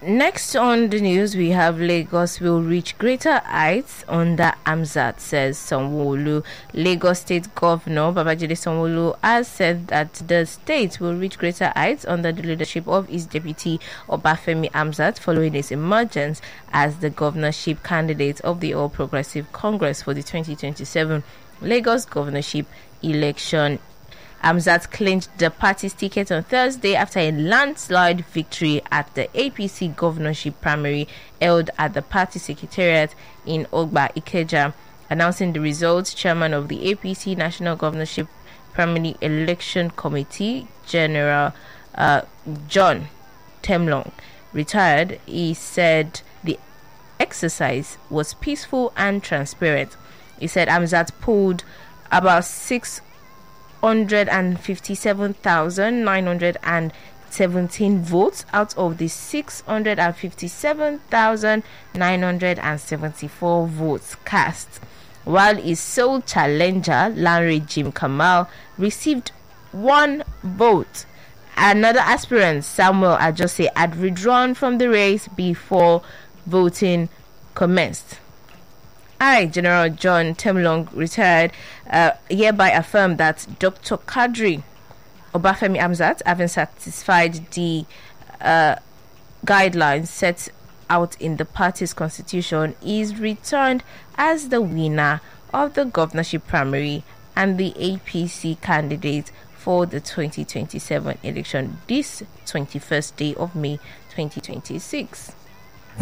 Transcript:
Next on the news, we have Lagos will reach greater heights under Amzat, says Sanwo-Olu. Lagos State Governor Babajide Sanwo-Olu has said that the state will reach greater heights under the leadership of his deputy Obafemi Amzat following his emergence as the governorship candidate of the All Progressive Congress for the 2027 Lagos governorship election. Amzat clinched the party's ticket on Thursday after a landslide victory at the APC governorship primary held at the party secretariat in Ogba, Ikeja. Announcing the results, chairman of the APC National Governorship Primary Election Committee, General John Temlong, retired. He said the exercise was peaceful and transparent. He said Amzat pulled about 657,917 votes out of the 657,974 votes cast, while his sole challenger, Lanre Jim Kamal, received 1 vote. Another aspirant, Samuel Ajose, had withdrawn from the race before voting commenced. General John Temlong, retired, hereby affirmed that Dr. Kadri Obafemi Amzat, having satisfied the guidelines set out in the party's constitution, is returned as the winner of the governorship primary and the APC candidate for the 2027 election this 21st day of May 2026.